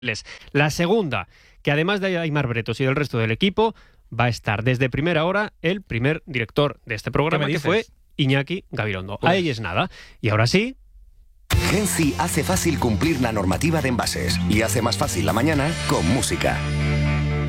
La segunda, que además de Aimar Bretos y del resto del equipo, va a estar desde primera hora el primer director de este programa, que fue Iñaki Gabilondo. Pues. Ahí es nada. Y ahora sí... Genci hace fácil cumplir la normativa de envases y hace más fácil la mañana con música.